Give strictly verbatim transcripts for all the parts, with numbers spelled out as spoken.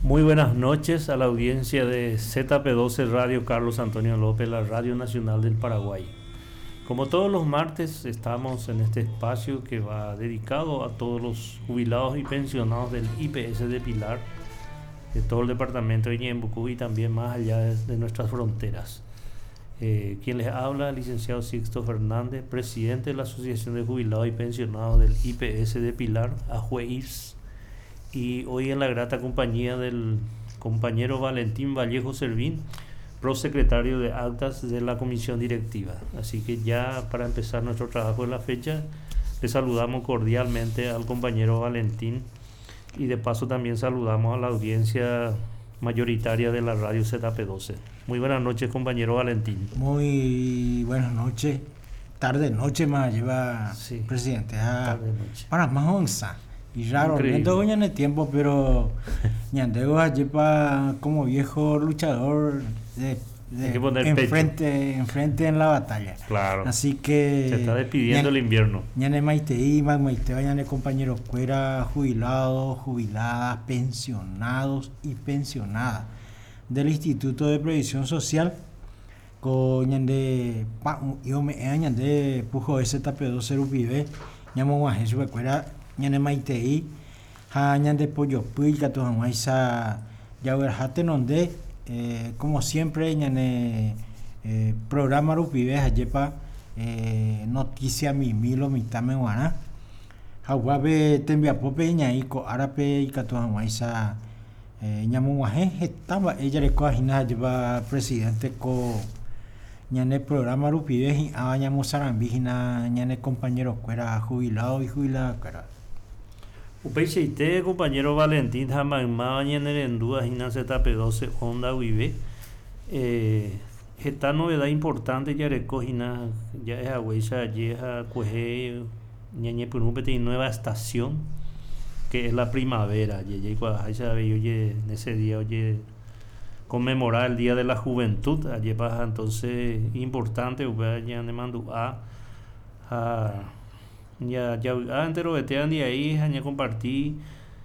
Muy buenas noches a la audiencia de Z P doce Radio Carlos Antonio López, la Radio Nacional del Paraguay. Como todos los martes, estamos en este espacio que va dedicado a todos los jubilados y pensionados del I P S de Pilar, de todo el departamento de Ñembucú y también más allá de, de nuestras fronteras. Eh, quien les habla, el licenciado Sixto Fernández, presidente de la Asociación de Jubilados y Pensionados del I P S de Pilar, AJUEIPS, y hoy en la grata compañía del compañero Valentín Vallejo Servín, prosecretario de actas de la comisión directiva. Así que ya para empezar nuestro trabajo en la fecha, le saludamos cordialmente al compañero Valentín y de paso también saludamos a la audiencia mayoritaria de la radio Z P doce. Muy buenas noches, compañero Valentín. Muy buenas noches, tarde, noche más lleva, sí, presidente. Ah, tarde, noche. Para más onza. Y raro, Increíble. no tengo ya en el tiempo, pero Ñandego lleva como viejo luchador de, de Hay que poner enfrente, enfrente en la batalla. Claro. Así que se está despidiendo el invierno. Ñane Maiteí, Maiteo, Ñane compañeros fuera, jubilados, jubiladas, pensionados y pensionadas del Instituto de Previsión Social. Con Ñande, yo me Ñande pujo ese tapeo cero pibe, Ñamo Guajesu fuera. Ñane Maitei, ha ñande pollo puica tu amaisa ya verjate nonde, eh, como siempre ñane eh, programa rupibe hayepa eh, noticia mi milo mitame guana, hawabe tembia pope ñaiko arape y tu amaisa eh, ñamu guaje estaba ella le coagina lleva presidente co ñane programa rupibe y a ñamu sarambijina ñane compañeros fuera jubilado y jubilada cara. Upecheite, compañero Valentín, Jamagma, Ñanerendúa, Gina Z P doce, Honda, Vive. Eh, esta novedad importante ya recogina, ya es Agüeisa, Yeja, Cueje, Ñañepurúpete y nueva estación, que es la primavera. Yeye, Cuajaisa, oye, en ese día, oye, conmemorar el Día de la Juventud. Allí pasa entonces importante, ya me mando a. a ya ya antes lo vetean de ahí ya compartí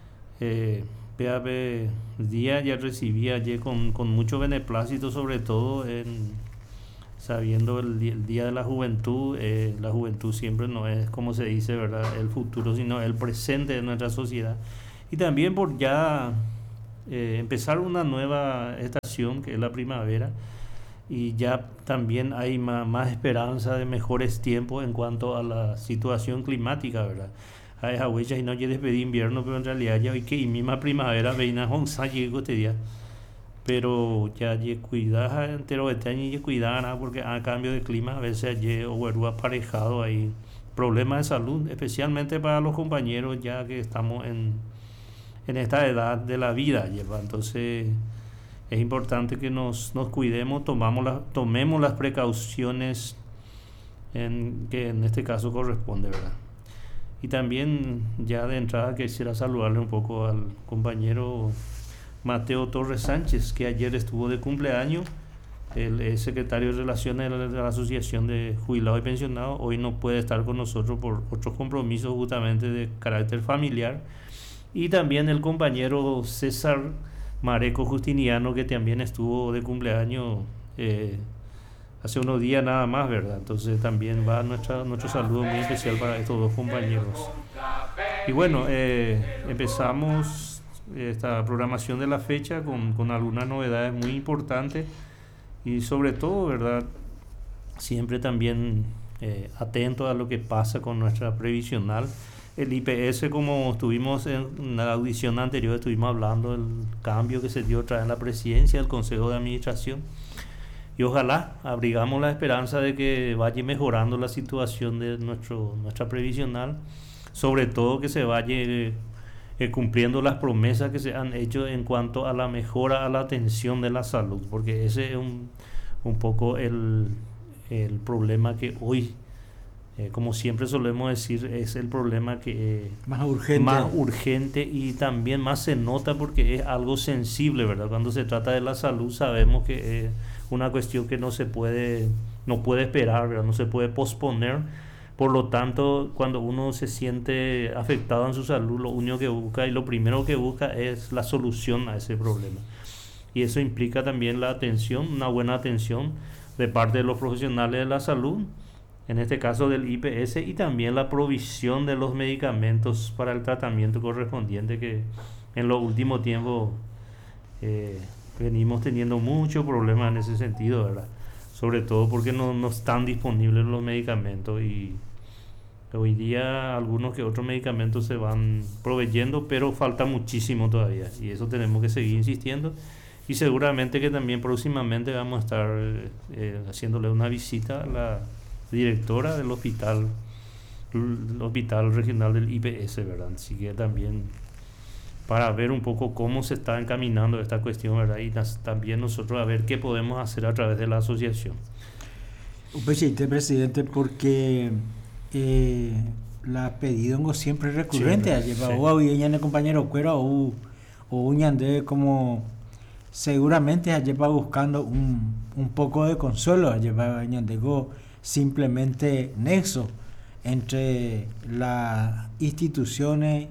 eh, P A P día ya recibí ayer con, con mucho beneplácito, sobre todo en sabiendo el, el día de la juventud. Eh, la juventud siempre no es, como se dice, verdad, el futuro, sino el presente de nuestra sociedad, y también por ya eh, empezar una nueva estación que es la primavera. Y ya también hay más, más esperanza de mejores tiempos en cuanto a la situación climática, ¿verdad? Hay huellas y no ya despedí invierno, pero en realidad ya hoy que y misma primavera veina onza llegó este día. Pero ya ya cuidar entero este año y cuidar nada, porque a cambio de clima a veces ya o aparejado hay problemas de salud, especialmente para los compañeros ya que estamos en, en esta edad de la vida, lleva. Entonces es importante que nos, nos cuidemos, tomamos la, tomemos las precaucionnes en, que en este caso corresponde, ¿verdad? Y también ya de entrada quisiera saludarle un poco al compañero Mateo Torres Sánchez, que ayer estuvo de cumpleaños. Él es secretario de Relaciones de la, de la Asociación de Jubilados y Pensionados. Hoy no puede estar con nosotros por otros compromisos justamente de carácter familiar. Y también el compañero César Mareco Justiniano, que también estuvo de cumpleaños eh, hace unos días nada más, ¿verdad? Entonces también va nuestra, nuestro saludo muy especial para estos dos compañeros. Y bueno, eh, empezamos esta programación de la fecha con, con algunas novedades muy importantes y sobre todo, ¿verdad?, siempre también eh, atentos a lo que pasa con nuestra previsional. El I P S, como estuvimos en la audición anterior, estuvimos hablando del cambio que se dio otra vez en la presidencia del Consejo de Administración, y ojalá abrigamos la esperanza de que vaya mejorando la situación de nuestro, nuestra previsional, sobre todo que se vaya eh, cumpliendo las promesas que se han hecho en cuanto a la mejora a la atención de la salud, porque ese es un, un poco el, el problema que hoy, Eh, como siempre solemos decir, es el problema que eh, más urgente. más urgente y también más se nota porque es algo sensible, ¿verdad? Cuando se trata de la salud sabemos que es una cuestión que no se puede no puede esperar, ¿verdad? No se puede posponer, Por lo tanto, cuando uno se siente afectado en su salud, lo único que busca y lo primero que busca es la solución a ese problema. Y eso implica también la atención, una buena atención de parte de los profesionales de la salud, en este caso del I P S, y también la provisión de los medicamentos para el tratamiento correspondiente, que en los últimos tiempos eh, venimos teniendo muchos problemas en ese sentido, ¿verdad? Sobre todo porque no, no están disponibles los medicamentos, y hoy día algunos que otros medicamentos se van proveyendo, pero falta muchísimo todavía, y eso tenemos que seguir insistiendo. Y seguramente que también próximamente vamos a estar eh, haciéndole una visita a la directora del hospital, el hospital regional del I P S, ¿verdad? Así que también para ver un poco cómo se está encaminando esta cuestión, ¿verdad? Y nas, también nosotros a ver qué podemos hacer a través de la asociación. Presidente, presidente, porque eh, la pedido siempre recurrente, sí, lleva o a compañero Cuera o o de como seguramente lleva buscando un, un poco de consuelo, lleva ñandego simplemente nexo entre las instituciones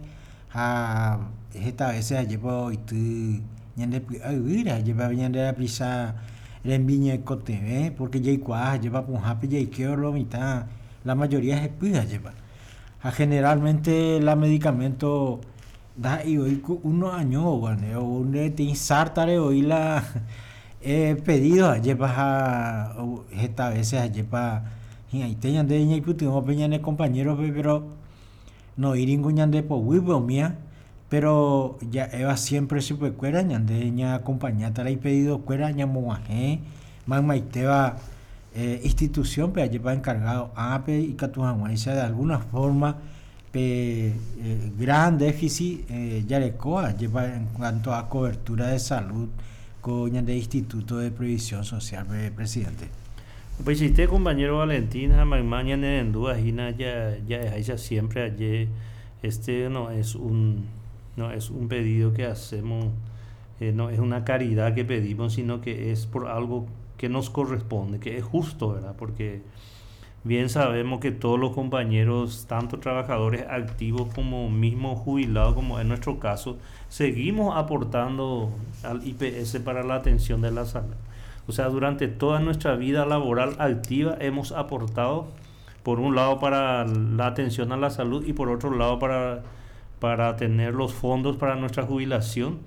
a esta vez lleva y ñande ayuda lleva ñande la prisa en viña cote porque ya igual lleva un happy ya que lo mitad la mayoría es pida lleva a generalmente la medicamento da y hoy unos años bueno un te insartare hoy la he pedido lleva a esta vez lleva y ahí tenían de ña y puto peña compañeros pero no iringuñan de po huevo mía pero ya Eva siempre se puede cuera ñande ña acompañata la he pedido cuera ña moaje man maiteba eh, institución pero lleva encargado ape y catujamuaisa de alguna forma pe, eh, gran déficit eh, yarecoa lleva en cuanto a cobertura de salud con ñande Instituto de Previsión Social, presidente. Pues si usted, compañero Valentín, mañana en duda ya ya ya siempre ayer este no es un no es un pedido que hacemos, eh, no es una caridad que pedimos, sino que es por algo que nos corresponde, que es justo, ¿verdad? Porque bien sabemos que todos los compañeros, tanto trabajadores activos como mismos jubilados, como en nuestro caso, seguimos aportando al I P S para la atención de la salud. O sea, durante toda nuestra vida laboral activa hemos aportado, por un lado para la atención a la salud y por otro lado para, para tener los fondos para nuestra jubilación.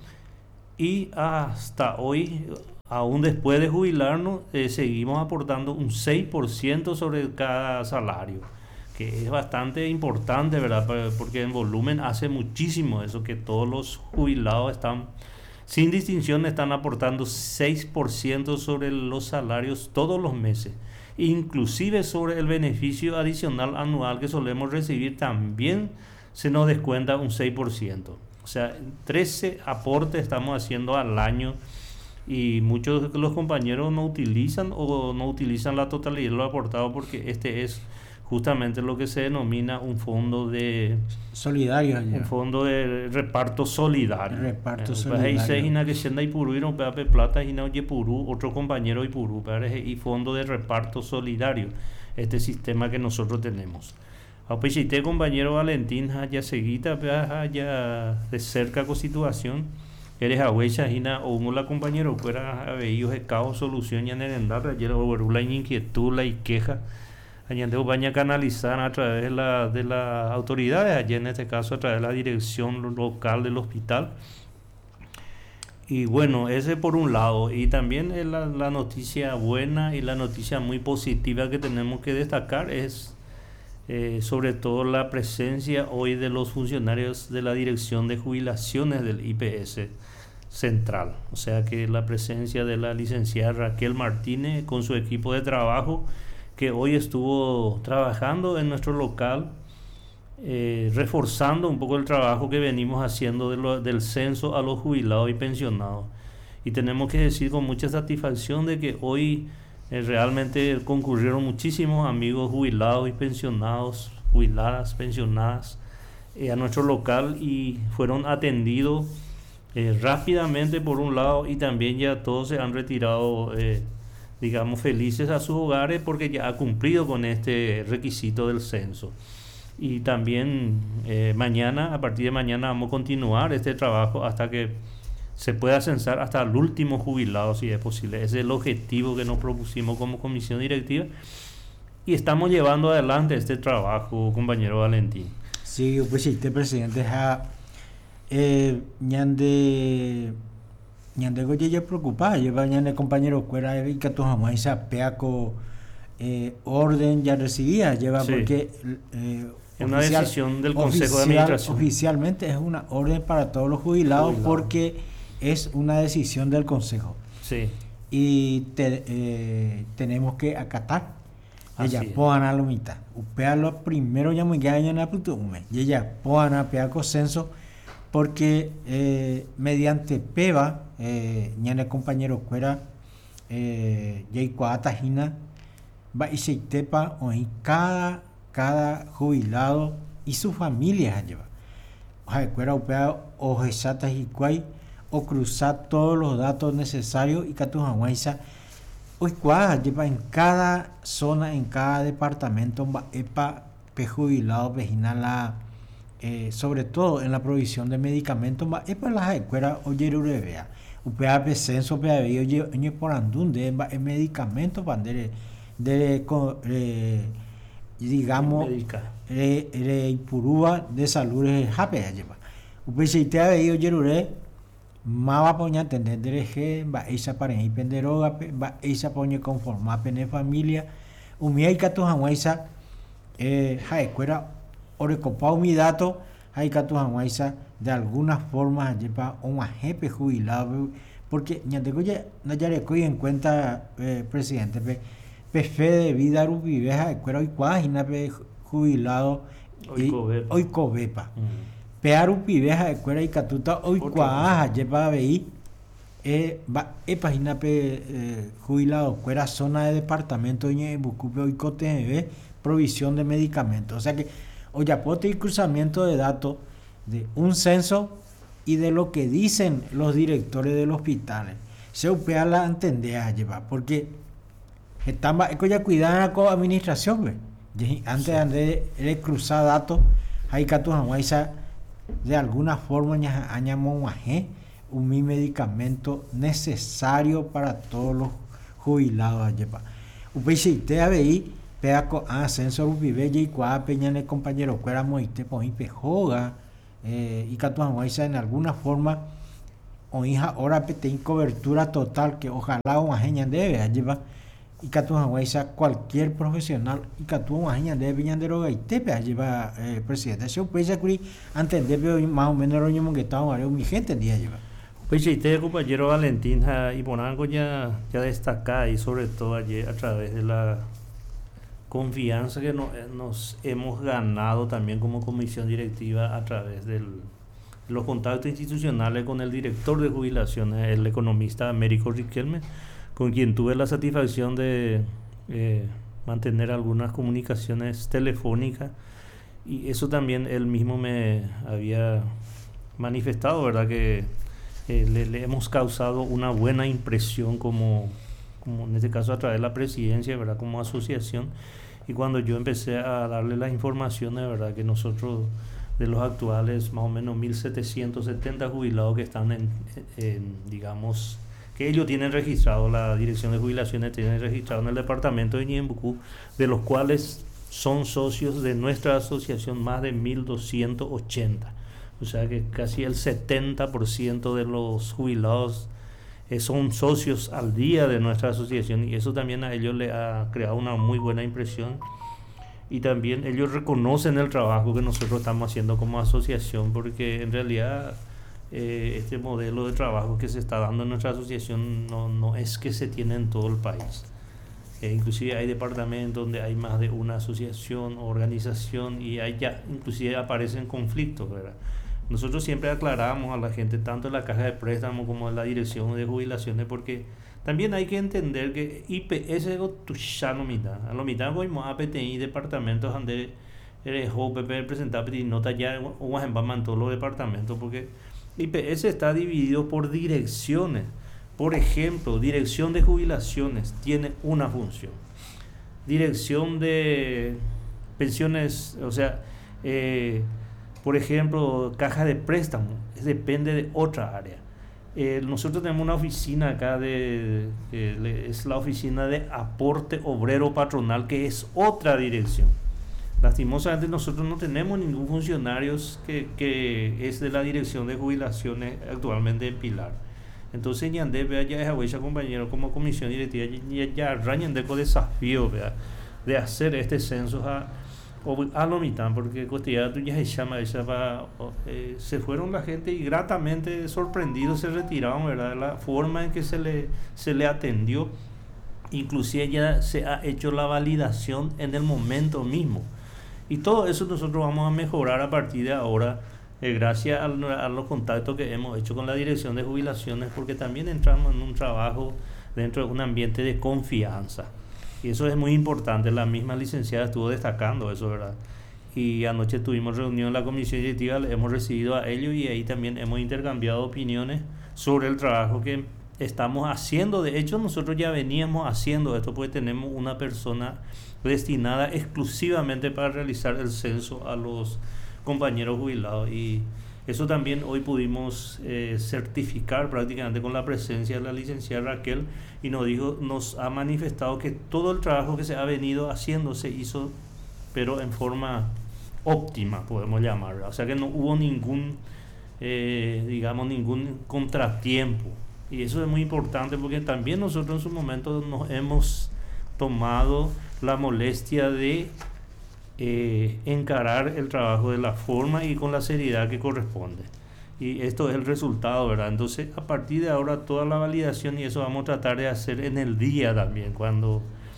Y hasta hoy, aún después de jubilarnos, eh, seguimos aportando un seis por ciento sobre cada salario, que es bastante importante, ¿verdad? Porque en volumen hace muchísimo eso, que todos los jubilados están, sin distinción, están aportando seis por ciento sobre los salarios todos los meses. Inclusive sobre el beneficio adicional anual que solemos recibir también se nos descuenta un seis por ciento. O sea, trece aportes estamos haciendo al año, y muchos de los compañeros no utilizan o no utilizan la totalidad de lo aportado, porque este es justamente lo que se denomina un fondo de solidario, un fondo de reparto solidario. Reparto eh, solidario. Pues que siendo Ipurú y no pepe plata y no Yepurú, otro compañero Ipurú, y fondo de reparto solidario, este sistema que nosotros tenemos. A pues si te compañero Valentín ya seguita ya de cerca con situación eres a huella hina o un la compañero fuera a veíos de caos solución ya en el andar ayer o la inquietud la y queja añade baña canalizar a través de la de las autoridades, ayer en este caso a través de la dirección local del hospital. Y bueno, ese por un lado, y también es la, la noticia buena y la noticia muy positiva que tenemos que destacar es eh, sobre todo la presencia hoy de los funcionarios de la Dirección de Jubilaciones del I P S Central, o sea que la presencia de la licenciada Raquel Martínez con su equipo de trabajo, que hoy estuvo trabajando en nuestro local, eh, reforzando un poco el trabajo que venimos haciendo de lo, del censo a los jubilados y pensionados. Y tenemos que decir con mucha satisfacción de que hoy eh, realmente concurrieron muchísimos amigos jubilados y pensionados, jubiladas, pensionadas, eh, a nuestro local, y fueron atendidos eh, rápidamente por un lado, y también ya todos se han retirado eh, digamos, felices a sus hogares porque ya ha cumplido con este requisito del censo. Y también eh, mañana, a partir de mañana, vamos a continuar este trabajo hasta que se pueda censar hasta el último jubilado, si es posible. Ese es el objetivo que nos propusimos como comisión directiva y estamos llevando adelante este trabajo, compañero Valentín. Sí, pues sí, este presidente ha eh, ñande ñande goye ya preocupado, lleva ñande compañero cuera y que tu jamás esa peaco eh, orden ya recibía, lleva Sí. porque eh, Es una oficial- decisión del Consejo de oficial- Administración. Oficialmente es una orden para todos los jubilados, Jubilados. porque es una decisión del Consejo Sí, y te- eh, tenemos que acatar. Así Ella es. puedan a la mitad. Upea lo primero ya muy gaña en la putume. Y ella puedan a pea consenso porque eh, mediante peba eh, ñane compañero cuera eh, ya y cuata jina va y se tepa o en cada cada jubilado y su familia a llevar. O sea, cuera upea o gesata y cuay o cruzar todos los datos necesarios y que tu jaguaisa hoy cuadra lleva en cada zona, en cada departamento, va epa pe jubilado, la eh, sobre todo en la provisión de medicamentos, va epa las escuelas oye vea, upea pe censo pe oye oye por andún de va en medicamentos van de de co- eh, digamos médica. re, re ipurúa de salud jape lleva upe se te ha veído yerure mava poña entender dereje va esa para y penderoga va esa poña conformar pene familia umia y cato hanwaisa eh ha escuela ore copao mi dato hay cato hanwaisa de alguna forma lleva un jefe jubilado porque ñandeco ya no ya le coy en cuenta eh, presidente pe, pe fe de vida rubiveja escuela hoy cuágina pe jubilado Hoy cobepa. hoy cobepa Mm. Pearu pibeja escuela y catuta hoy Otra cuaja lleva a veí eh, va e página pe eh, jubilado cuera zona de departamento y bucupe hoy cote provisión de medicamentos, o sea que oyapote y cruzamiento de datos de un censo y de lo que dicen los directores de los hospitales se upea la entendea lleva porque estamos ya cuidar la administración ve. Y antes Sí. de, de cruzar datos hay que tu de alguna forma ya añamos un mi medicamento necesario para todos los jubilados allá. Upe si te aveí peaco a ascenso rupibe y cua peña el compañero cuera moite po ipe joga eh, y catu en alguna forma o hija ahora ten cobertura total que ojalá una genia debe llevar y catu cualquier profesional y catu una genia debe viñandero y te lleva eh, presidente yo pues ya curi antes de más o menos lo que estaba mi gente día lleva. Pues sí, te compañero Valentín ja, y Bonango ya, ya destaca y sobre todo ayer a través de la confianza que no, nos hemos ganado también como comisión directiva a través de los contactos institucionales con el director de jubilaciones, el economista Américo Riquelme, con quien tuve la satisfacción de eh, mantener algunas comunicaciones telefónicas y eso también él mismo me había manifestado, ¿verdad? Que eh, le, le hemos causado una buena impresión como, como en este caso a través de la presidencia, ¿verdad? Como asociación. Y cuando yo empecé a darle las informaciones, ¿verdad? Que nosotros de los actuales más o menos mil setecientos setenta jubilados que están en, en digamos, que ellos tienen registrado, la dirección de jubilaciones tiene registrado en el departamento de Ñembucú, de los cuales son socios de nuestra asociación más de mil doscientos ochenta. O sea que casi el setenta por ciento de los jubilados eh, son socios al día de nuestra asociación y eso también a ellos le ha creado una muy buena impresión y también ellos reconocen el trabajo que nosotros estamos haciendo como asociación porque en realidad eh, este modelo de trabajo que se está dando en nuestra asociación no, no es que se tiene en todo el país. Eh, inclusive hay departamentos donde hay más de una asociación o organización y hay ya inclusive aparecen conflictos, ¿verdad? Nosotros siempre aclaramos a la gente, tanto en la caja de préstamos como en la dirección de jubilaciones, porque también hay que entender que I P S es tu mitad. A lo mitad voy a P T I departamentos donde eres O P P presentar y nota ya o en todos los departamentos, porque I P S está dividido por direcciones. Por ejemplo, dirección de jubilaciones tiene una función. Dirección de pensiones, o sea, eh, por ejemplo, caja de préstamo, depende de otra área. Eh, nosotros tenemos una oficina acá, de, eh, es la oficina de aporte obrero patronal, que es otra dirección. Lastimosamente nosotros no tenemos ningún funcionario que, que es de la dirección de jubilaciones actualmente en Pilar. Entonces ya vea ya es a huella compañero como comisión directiva ya, ya arrañan de desafío, ¿verdad?, de hacer este censo a a lo mitad, porque costilla ya se llama esa va, eh, se fueron la gente y gratamente sorprendidos se retiraron, ¿verdad?, la forma en que se le se le atendió. Inclusive ya se ha hecho la validación en el momento mismo, y todo eso nosotros vamos a mejorar a partir de ahora, eh, gracias a, a los contactos que hemos hecho con la dirección de jubilaciones, porque también entramos en un trabajo dentro de un ambiente de confianza. Y eso es muy importante, la misma licenciada estuvo destacando eso, ¿verdad? Y anoche tuvimos reunión en la comisión directiva, hemos recibido a ellos y ahí también hemos intercambiado opiniones sobre el trabajo que estamos haciendo. De hecho, nosotros ya veníamos haciendo esto, porque tenemos una persona destinada exclusivamente para realizar el censo a los compañeros jubilados, y eso también hoy pudimos eh, certificar prácticamente con la presencia de la licenciada Raquel, y nos dijo, nos ha manifestado que todo el trabajo que se ha venido haciendo se hizo, pero en forma óptima, podemos llamarla. O sea que no hubo ningún, eh, digamos, ningún contratiempo. Y eso es muy importante, porque también nosotros en su momento nos hemos tomado la molestia de eh, encarar el trabajo de la forma y con la seriedad que corresponde. Y esto es el resultado, ¿verdad? Entonces, a partir de ahora, toda la validación y eso vamos a tratar de hacer en el día también, cuando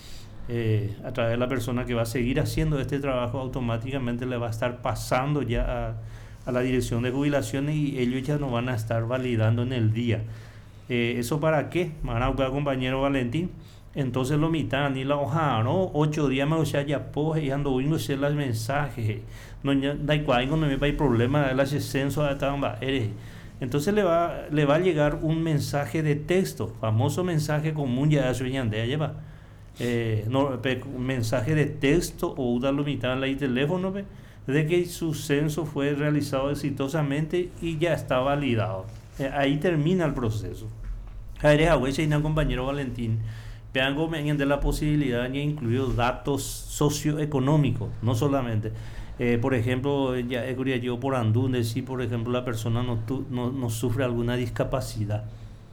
eh, a través de la persona que va a seguir haciendo este trabajo, automáticamente le va a estar pasando ya a, a la dirección de jubilaciones, y ellos ya nos van a estar validando en el día. Eh, ¿Eso para qué? Me van a buscar compañero Valentín. Entonces lo mitad ni la hoja, ¿no? Ocho días me ya ya poje y ando viendo si los mensajes. No da igual, no me hay problema el ascenso a tamba. Entonces le va le va a llegar un mensaje de texto, famoso mensaje común ya de de lleva. Eh, no, un mensaje de texto o una mitad en el teléfono de que su censo fue realizado exitosamente y ya está validado. Eh, ahí termina el proceso. Eres a y un compañero Valentín. Vean de la posibilidad de incluir datos socioeconómicos, no solamente. Eh, por ejemplo, ya he yo por Andún, si por ejemplo la persona no, tu, no, no sufre alguna discapacidad.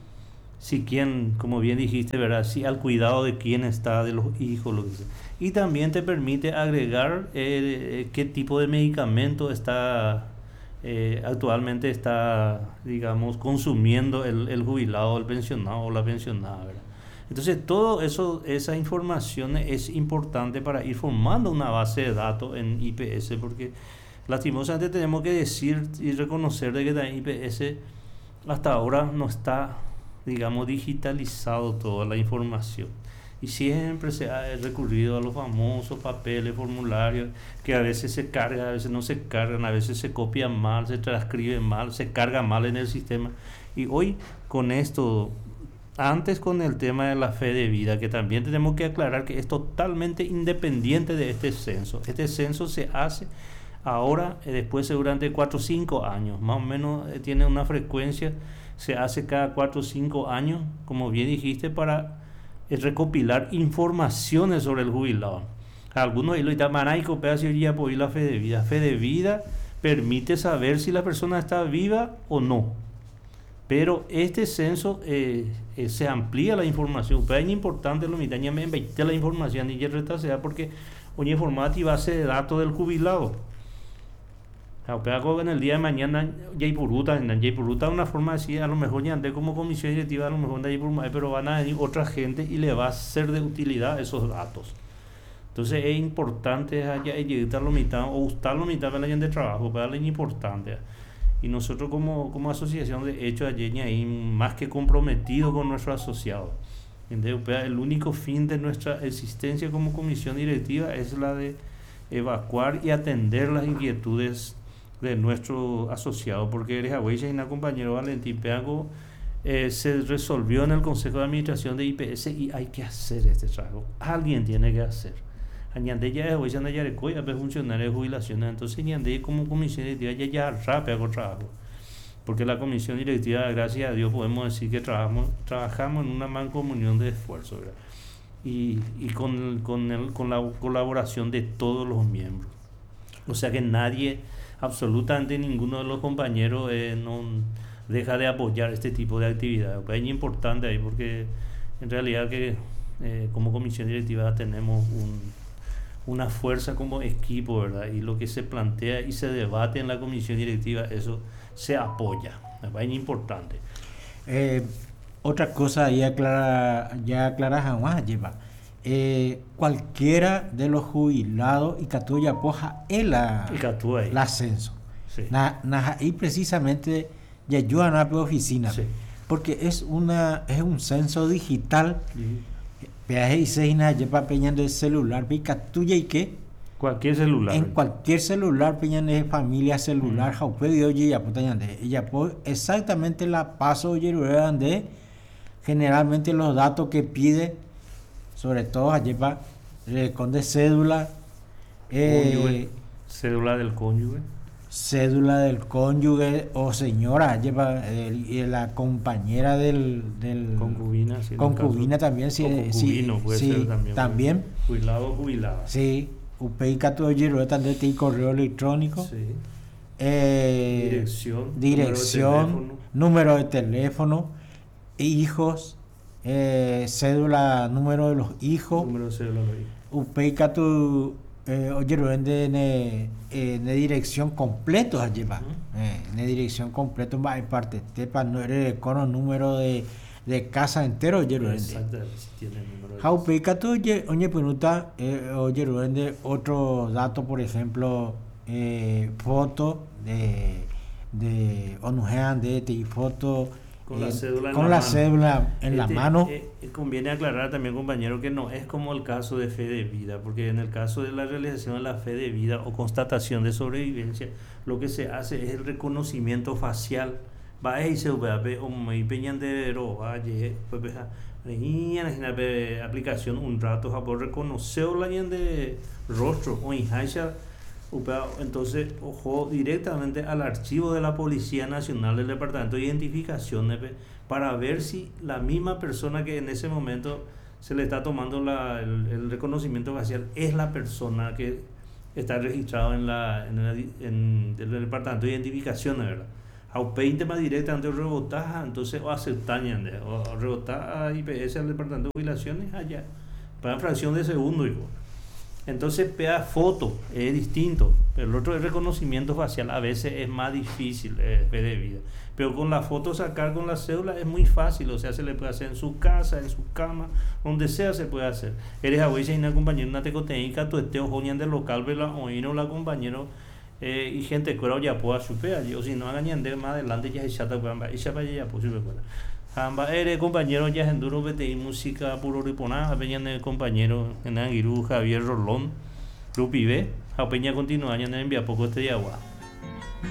Si quien, como bien dijiste, ¿verdad?, si al cuidado de quién está, de los hijos, lo que sea. Y también te permite agregar eh, qué tipo de medicamento está eh, actualmente está, digamos, consumiendo el, el jubilado, el pensionado o la pensionada, ¿verdad? Entonces, todo eso, esa información es importante para ir formando una base de datos en I P S, porque lastimosamente tenemos que decir y reconocer de que en I P S hasta ahora no está, digamos, digitalizado toda la información. Y siempre se ha recurrido a los famosos papeles, formularios, que a veces se cargan, a veces no se cargan, a veces se copian mal, se transcriben mal, se carga mal en el sistema. Y hoy con esto... Antes con el tema de la fe de vida, que también tenemos que aclarar que es totalmente independiente de este censo. Este censo se hace ahora, eh, después durante cuatro o cinco años, más o menos eh, tiene una frecuencia, se hace cada cuatro o cinco años, como bien dijiste, para eh, recopilar informaciones sobre el jubilado. Algunos y lo llaman ahí ya por la fe de vida. Fe de vida permite saber si la persona está viva o no. Pero este censo eh, eh, se amplía la información, pero es importante lo mitad me invite la información y ya retrasada porque una informativa base de datos del jubilado. En el día de mañana ya hay puruta, ya hay puruta una forma así, a lo mejor ya andé como comisión directiva, a lo mejor hay puruta, pero van a venir otra gente y le va a ser de utilidad esos datos. Entonces es importante allá llegar la mitad o gustar la mitad de la gente de trabajo, para darle importante. Y nosotros como, como asociación de hecho allí ahí más que comprometidos con nuestros asociados. El único fin de nuestra existencia como comisión directiva es la de evacuar y atender las inquietudes de nuestros asociados, porque eres abuela y compañero Valentín Peago eh, se resolvió en el Consejo de Administración de I P S y hay que hacer este trabajo. Alguien tiene que hacer. Añade ya es hoy, ya no ya recoge a funcionarios de jubilaciones. Entonces, añade como comisión directiva ya ya rápido con trabajo. Porque la comisión directiva, gracias a Dios, podemos decir que trabajamos, trabajamos en una mancomunión de esfuerzo, ¿verdad? Y, y con, con, el, con la colaboración de todos los miembros. O sea que nadie, absolutamente ninguno de los compañeros eh, no deja de apoyar este tipo de actividades. Es importante ahí porque en realidad que eh, como comisión directiva tenemos un, una fuerza como equipo, ¿verdad? Y lo que se plantea y se debate en la comisión directiva, eso se apoya. Es importante. Eh, otra cosa ya aclara, ya aclara jamás lleva. Eh, cualquiera de los jubilados y Catuya poja el el ascenso. Sí. Na, na, y precisamente ya ayudan a la oficina. Sí. Porque es una es un censo digital. Peaje y seina lleva peñando el celular, Catuya y qué. Cualquier celular. En cualquier celular, peñando de familia celular, jaupe de oye ya puta ella exactamente la paso oye de generalmente los datos que pide, sobre todo allí para con de cédula, eh, cédula del cónyuge, cédula del cónyuge o señora, lleva eh, la compañera del, del concubina, sí, concubina también, sí, concubino sí, puede sí, ser también, también, jubilado o jubilada, sí, upeica todo oye también tiene correo electrónico, sí. eh, dirección, dirección, número de teléfono, número de teléfono, hijos. Eh, cédula, número de los hijos, número de cédula de los hijos. Upeica tu eh, oye de ne, eh, ne dirección completo allí va, uh-huh. eh, ne dirección completo va en parte tepa no eres con el número de, de casa entero oye exacto, si tiene el número de casa. Upeica tu oye oye pregunta eh, oye de otro dato, por ejemplo, eh, foto de de onujean de ti foto con la cédula en con la, la mano. Cédula en este, la mano. Eh, conviene aclarar también, compañero, que no es como el caso de fe de vida, porque en el caso de la realización de la fe de vida o constatación de sobrevivencia, lo que se hace es el reconocimiento facial. Va a irse o me peñan de valle, aplicación un rato a por reconocer la de rostro o inhacha. Entonces, ojo directamente al archivo de la Policía Nacional del Departamento de Identificación para ver si la misma persona que en ese momento se le está tomando la, el, el reconocimiento facial es la persona que está registrada en, la, en, el, en el Departamento de Identificación, ¿verdad? A veinte más directamente rebotar, entonces o aceptan o rebotar a I P S al Departamento de Jubilaciones allá, para fracción de segundo, hijo. Entonces, pega foto, es distinto, pero el otro es reconocimiento facial, a veces es más difícil, es fe de vida. Pero con la foto sacar con la cédula es muy fácil, o sea, se le puede hacer en su casa, en su cama, donde sea se puede hacer. Eres a veces una compañera, una tecoteíca, tu esteo joñan del local, vela o no la compañero, eh, y gente que ya pueda superar, o si no hagan de más adelante ya se chata, y ya para allá, pues, Amba eres compañero ya en duro y música puro riponá, peña el compañero en Anguirú Javier Rolón, Lupi B, a peña continúa en envía poco este de agua.